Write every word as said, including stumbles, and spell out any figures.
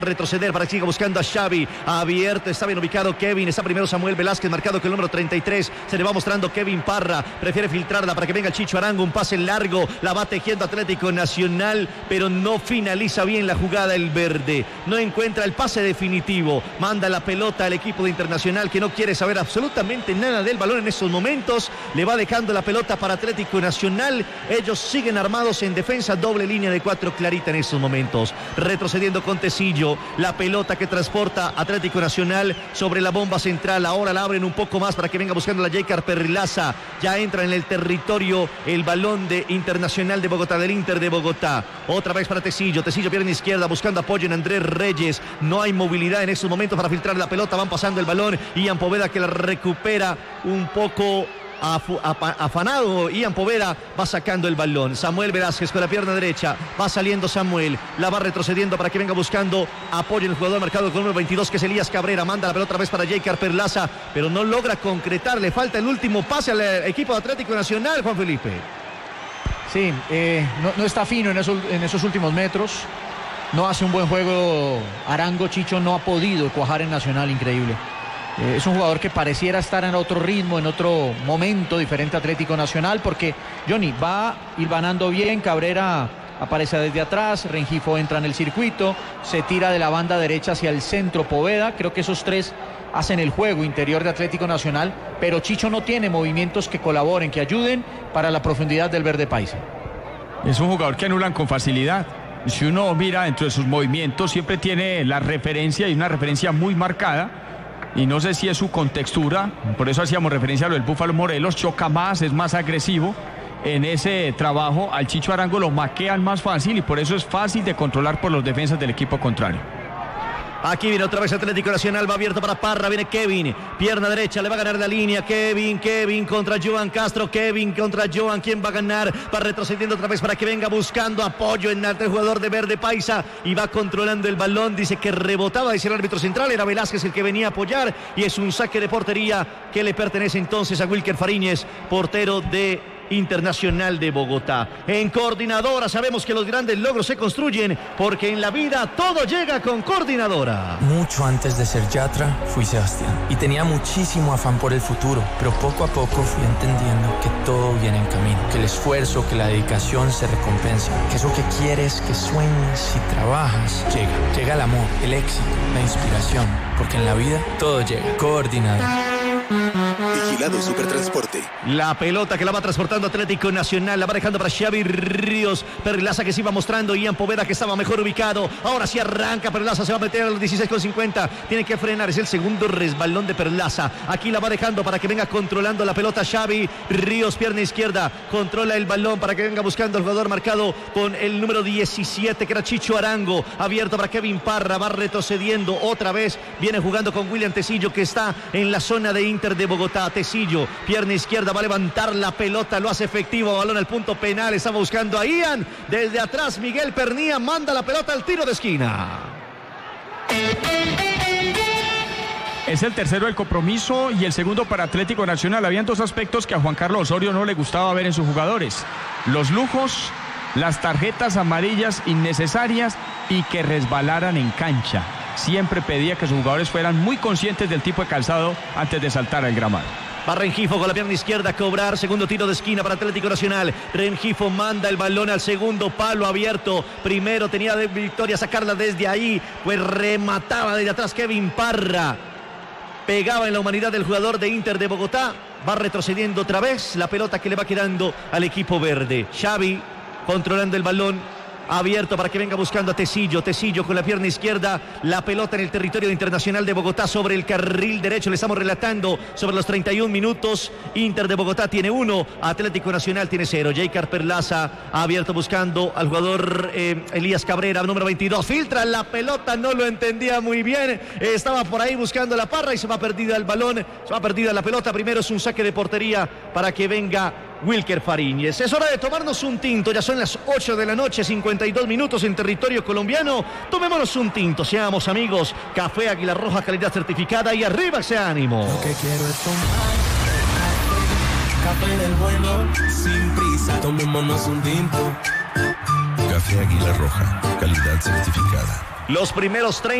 retroceder para que siga buscando a Xavi, abierto, está bien ubicado Kevin, está primero Samuel Velázquez, marcado con el número treinta y tres, se le va mostrando Kevin Parra, prefiere filtrarla para que venga el Chicho Arango, un pase largo, la va tejiendo Atlético Nacional, pero no finaliza bien la jugada el verde, no encuentra el pase definitivo, manda la pelota al equipo de Internacional que no quiere saber absolutamente nada del balón en estos momentos, le va dejando la pelota para Atlético Nacional, ellos siguen armados en defensa, doble línea de cuatro clarita en estos momentos, retrocediendo con Tecillo, la pelota que transporta Atlético Nacional sobre la bomba central, ahora la abren un poco más para que venga buscando la Jaycar Perlaza, ya entra en el territorio el balón de Internacional de Bogotá, del Inter de Bogotá, otra vez para Tecillo, Tecillo pierna izquierda buscando apoyo en Andrés Reyes, no hay movilidad en estos momentos para filtrar la pelota, van pasando el balón, Ian Poveda que la recupera un poco afanado, Ian Poveda va sacando el balón, Samuel Velázquez con la pierna derecha, va saliendo Samuel, la va retrocediendo para que venga buscando apoyo en el jugador marcado con el número veintidós que es Elías Cabrera, manda la pelota otra vez para Jaycar Perlaza, pero no logra concretar, le falta el último pase al equipo de Atlético Nacional, Juan Felipe. Sí, eh, no, no está fino en esos, en esos últimos metros, no hace un buen juego Arango, Chicho no ha podido cuajar en Nacional, increíble. Eh, es un jugador que pareciera estar en otro ritmo, en otro momento diferente a Atlético Nacional, porque Johnny va hilvanando bien, Cabrera aparece desde atrás, Rengifo entra en el circuito, se tira de la banda derecha hacia el centro Poveda, creo que esos tres hacen el juego interior de Atlético Nacional, pero Chicho no tiene movimientos que colaboren, que ayuden para la profundidad del verde paisa. Es un jugador que anulan con facilidad. Si uno mira dentro de sus movimientos, siempre tiene la referencia y una referencia muy marcada. Y no sé si es su contextura, por eso hacíamos referencia a lo del Búfalo Morelos, choca más, es más agresivo. En ese trabajo al Chicho Arango lo maquean más fácil y por eso es fácil de controlar por los defensas del equipo contrario. Aquí viene otra vez Atlético Nacional, va abierto para Parra, viene Kevin, pierna derecha, le va a ganar la línea, Kevin, Kevin contra Joan Castro, Kevin contra Joan, ¿quién va a ganar? Va retrocediendo otra vez para que venga buscando apoyo en el jugador de Verde Paisa y va controlando el balón, dice que rebotaba, dice el árbitro central, era Velázquez el que venía a apoyar y es un saque de portería que le pertenece entonces a Wilker Fariñez, portero de Internacional de Bogotá. En Coordinadora sabemos que los grandes logros se construyen porque en la vida todo llega con Coordinadora. Mucho antes de ser Yatra fui Sebastián y tenía muchísimo afán por el futuro, pero poco a poco fui entendiendo que todo viene en camino, que el esfuerzo, que la dedicación se recompensa, que eso que quieres, que sueñes y trabajas, llega. Llega el amor, el éxito, la inspiración, porque en la vida todo llega. Coordinadora. Vigilado Supertransporte. La pelota que la va transportando Atlético Nacional, la va dejando para Xavi Ríos, Perlaza que se iba mostrando, Ian Poveda que estaba mejor ubicado, ahora sí arranca Perlaza, se va a meter a los dieciséis con cincuenta, tiene que frenar, es el segundo resbalón de Perlaza, aquí la va dejando para que venga controlando la pelota Xavi Ríos, pierna izquierda, controla el balón para que venga buscando el jugador marcado con el número diecisiete que era Chicho Arango, abierto para Kevin Parra, va retrocediendo otra vez, viene jugando con William Tecillo que está en la zona de Inter de Bogotá, Tecillo, pierna izquierda, va a levantar la pelota, lo hace efectivo, balón al punto penal, estaba buscando a Ian, desde atrás Miguel Pernía manda la pelota al tiro de esquina. Es el tercero del compromiso y el segundo para Atlético Nacional. Habían dos aspectos que a Juan Carlos Osorio no le gustaba ver en sus jugadores: los lujos, las tarjetas amarillas innecesarias y que resbalaran en cancha. Siempre pedía que sus jugadores fueran muy conscientes del tipo de calzado antes de saltar al gramado. Va Rengifo con la pierna izquierda a cobrar, segundo tiro de esquina para Atlético Nacional. Rengifo manda el balón al segundo palo abierto. Primero tenía de victoria sacarla desde ahí, pues remataba desde atrás Kevin Parra. Pegaba en la humanidad del jugador de Inter de Bogotá. Va retrocediendo otra vez la pelota que le va quedando al equipo verde. Xavi controlando el balón. Abierto para que venga buscando a Tecillo, Tecillo con la pierna izquierda, la pelota en el territorio Internacional de Bogotá sobre el carril derecho, le estamos relatando sobre los treinta y un minutos, Inter de Bogotá tiene uno, Atlético Nacional tiene cero, Jaycar Perlaza abierto buscando al jugador eh, Elías Cabrera, número veintidós, filtra la pelota, no lo entendía muy bien, eh, estaba por ahí buscando la Parra y se va perdida el balón, se va perdida la pelota, primero es un saque de portería para que venga Wilker Fariñez. Es hora de tomarnos un tinto, ya son las ocho de la noche, cincuenta y dos minutos en territorio colombiano. Tomémonos un tinto, seamos amigos. Café Águila Roja, calidad certificada y arriba ese ánimo. Lo que quiero es tomar café del bueno, sin prisa. Tomémonos un tinto. Café Águila Roja, calidad certificada. Los primeros treinta